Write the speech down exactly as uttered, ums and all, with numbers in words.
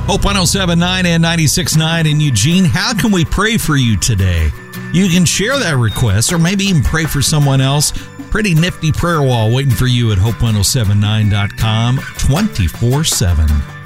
Hope one oh seven point nine and ninety-six point nine in Eugene. How can we pray for you today? You can share that request or maybe even pray for someone else. Pretty nifty prayer wall waiting for you at hope one oh seven nine dot com twenty-four seven.